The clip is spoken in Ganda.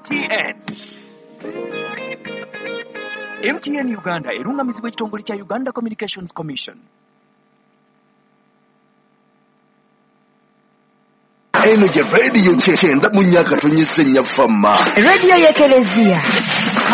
MTN Uganda erungamizibwa ekitongole kya Uganda Communications Commission. Eno je radio 9 mu Nyakatonyi Ssennya Famma. Radio y'Ekelezia.